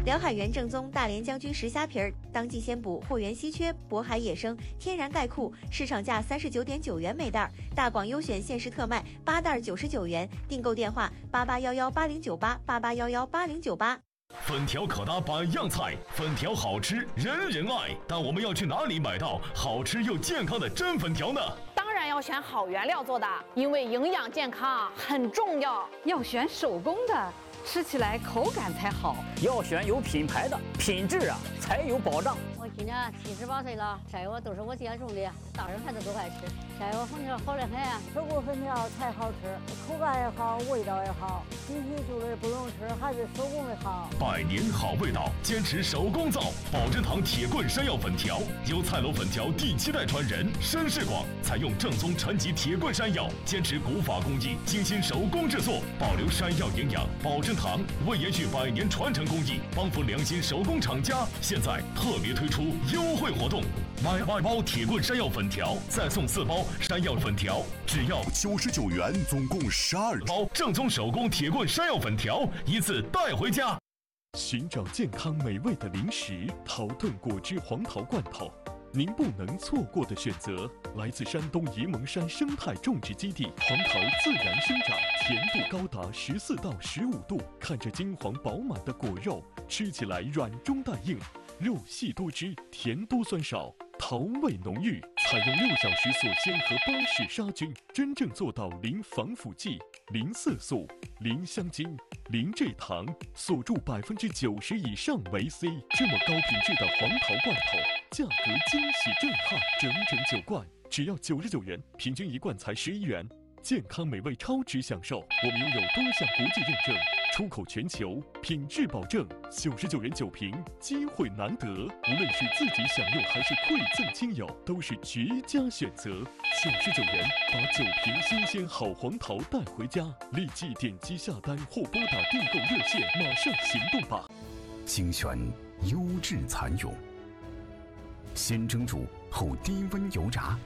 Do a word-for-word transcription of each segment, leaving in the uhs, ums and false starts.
辽海源正宗大连将军石虾皮儿，当季鲜补，货源稀缺，渤海野生，天然钙库，市场价三十九点九元每袋，大广优选限时特卖，八袋九十九元，订购电话八八幺幺八零九八八八幺幺八零九八。 粉条可搭百样菜，粉条好吃人人爱，但我们要去哪里买到好吃又健康的真粉条呢？ 当然要选好原料做的，因为营养健康很重要。 要选手工的，吃起来口感才好。 要选有品牌的，品质啊才有保障。 我今年七十八岁了，山药都是我家种的，大人孩子都爱吃。山药粉条好得很啊，手工粉条才好吃，口感也好，味道也好。机器做的不用吃，还是手工的好。 百年好味道，坚持手工造。保真堂铁棍山药粉条由菜楼粉条第七代传人申世广采用正宗陈级铁棍山药，坚持古法工艺，精心手工制作，保留山药营养。保真堂为延续百年传承工艺，帮扶良心手工厂家，现在特别推出优惠活动，买二包铁棍山药粉条，再送四包山药粉条，只要九十九元，总共十二包正宗手工铁棍山药粉条，一次带回家。 寻找健康美味的零食，桃顿果汁黄桃罐头，您不能错过的选择。来自山东沂蒙山生态种植基地，黄桃自然生长，甜度高达十四到十五度，看着金黄饱满的果肉，吃起来软中带硬，肉细多汁，甜多酸少，桃味浓郁。采用六小时锁鲜和巴氏杀菌，真正做到零防腐剂、零色素、零香精、零蔗糖，锁住百分之九十以上维 C。这么高品质的黄桃罐头，价格惊喜震撼，整整九罐，只要九十九元，平均一罐才十一元。健康美味超值享受，我们拥有多项国际认证，出口全球，品质保证。九十九元九瓶，机会难得，无论是自己享用还是馈赠亲友，都是绝佳选择。九十九元，把九瓶新鲜好黄桃带回家，立即点击下单或拨打订购热线，马上行动吧。 精选优质蚕蛹，先蒸煮后低温油炸。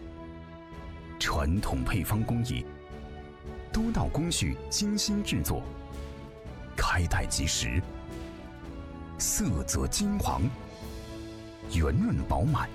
传统配方工艺，多道工序精心制作，开袋即食，色泽金黄，圆润饱满，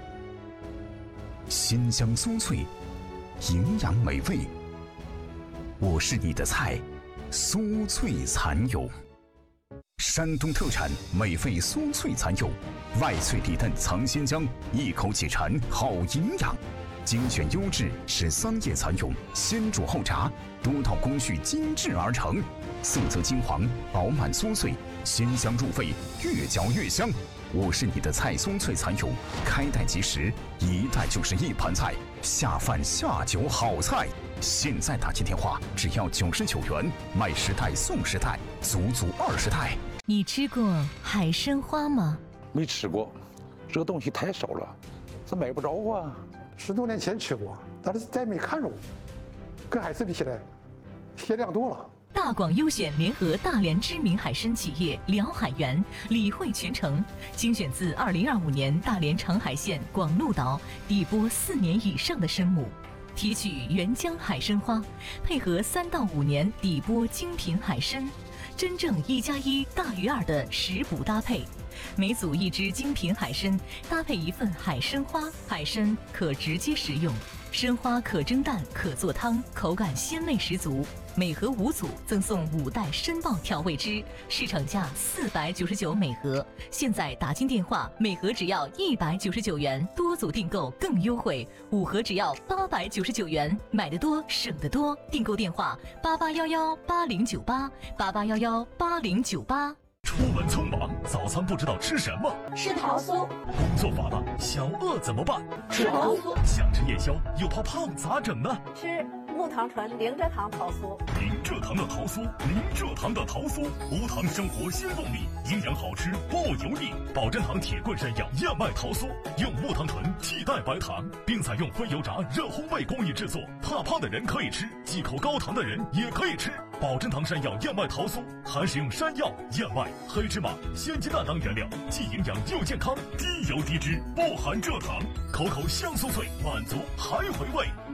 鲜香酥脆，营养美味。我是你的菜，酥脆蚕蛹。山东特产美味酥脆蚕蛹，外脆里嫩藏鲜浆，一口解馋好营养。精选优质十三叶蚕蛹，先煮后炸，多道工序精制而成，色泽金黄，饱满酥脆，鲜香入味，越嚼越香。我是你的菜酥脆蚕蛹，开袋即食，一袋就是一盘菜，下饭下酒好菜。现在打进电话只要九十九元，买十袋送十袋，足足二十袋。 你吃过海参花吗？ 没吃过，这个东西太少了，这买不着啊。 十多年前吃过，但是再没看着，跟海参比起来，鲜亮多了。 大广优选联合大连知名海参企业辽海源，理惠全程，精选自二零二五年大连长海县广鹿岛底播四年以上的参母，提取原浆海参花，配合三到五年底播精品海参，真正一加一大于二的食补搭配。每组一只精品海参，搭配一份海参花。海参可直接食用，参花可蒸蛋，可做汤，口感鲜味十足。每盒五组赠送五袋参爆调味汁，市场价四百九十九每盒，现在打进电话，每盒只要一百九十九元，多组订购更优惠，五盒只要八百九十九元，买得多省得多。订购电话八八幺幺八零九八八八幺幺八零九八。 出门匆忙，早餐不知道吃什么， 吃桃酥。 工作乏了，小饿怎么办？ 吃桃酥。 想吃夜宵又怕胖，咋整呢？ 吃木糖醇零蔗糖桃酥。 零蔗糖的桃酥，零蔗糖的桃酥，无糖生活新动力，营养好吃不油腻。保真堂铁棍山药燕麦桃酥，用木糖醇替代白糖，并采用非油炸热烘焙工艺制作，怕胖的人可以吃，忌口高糖的人也可以吃。保真堂山药燕麦桃酥还使用山药、燕麦、黑芝麻、鲜鸡蛋等原料，既营养又健康，低油低脂，不含蔗糖，口口香酥脆，满足还回味。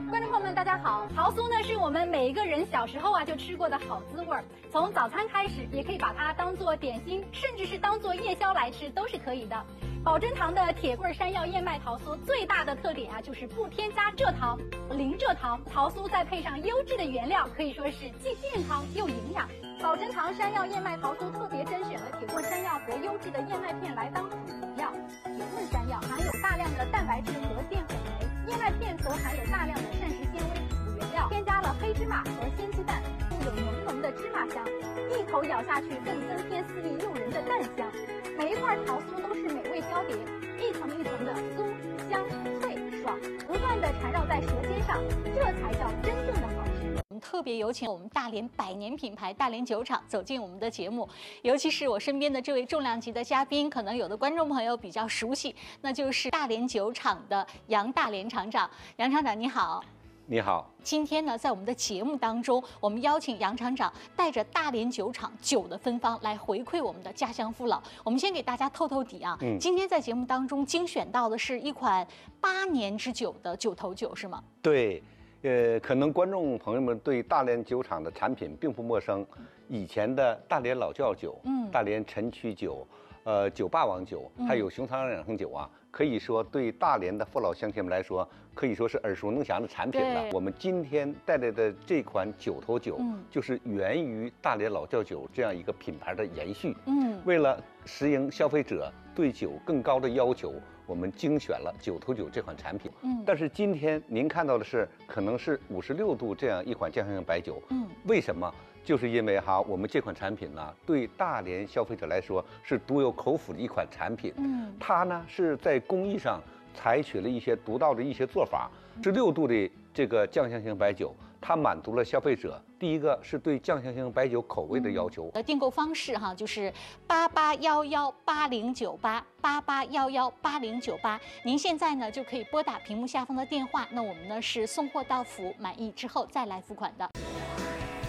观众朋友们，大家好！桃酥呢是我们每一个人小时候啊就吃过的好滋味儿，从早餐开始，也可以把它当做点心，甚至是当做夜宵来吃都是可以的。宝珍堂的铁棍山药燕麦桃酥最大的特点啊，就是不添加蔗糖，零蔗糖，桃酥再配上优质的原料，可以说是既健康又营养。宝珍堂山药燕麦桃酥特别甄选了铁棍山药和优质的燕麦片来当主料。铁棍山药含有大量的蛋白质和淀粉酶，燕麦片则含有大量的膳食纤维辅助原料，添加了黑芝麻和鲜鸡蛋，富有浓浓的芝麻香，一口咬下去更增添四粒诱人的蛋香。每一块桃酥都是美味交叠，一层一层的酥香脆爽，不断的缠绕在舌尖上，这才叫真正的好吃。 我们特别有请我们大连百年品牌大连酒厂走进我们的节目，尤其是我身边的这位重量级的嘉宾，可能有的观众朋友比较熟悉，那就是大连酒厂的杨大连厂长。杨厂长你好。 你好， 今天呢，在我们的节目当中，我们邀请杨厂长带着大连酒厂酒的芬芳来回馈我们的家乡父老。我们先给大家透透底啊，嗯、今天在节目当中精选到的是一款八年之久的九头酒，是吗？ 对，呃，可能观众朋友们对大连酒厂的产品并不陌生，以前的大连老窖酒，嗯，大连陈曲酒，呃，酒霸王酒，还有熊藏养生酒啊。嗯，可以说对大连的父老乡亲们来说，可以说是耳熟能详的产品了。我们今天带来的这款九头酒，嗯，就是源于大连老窖酒这样一个品牌的延续。嗯，为了适应消费者对酒更高的要求，我们精选了九头酒这款产品。嗯，但是今天您看到的是，可能是五十六度这样一款酱香型白酒。嗯，为什么？就是因为哈，我们这款产品呢，对大连消费者来说是独有口福的一款产品。嗯，它呢是在工艺上采取了一些独到的一些做法。十六度的这个酱香型白酒，它满足了消费者第一个是对酱香型白酒口味的要求。 的订购方式哈，就是八八幺幺八零九八八八幺幺八零九八。您现在呢就可以拨打屏幕下方的电话，那我们呢是送货到府，满意之后再来付款的。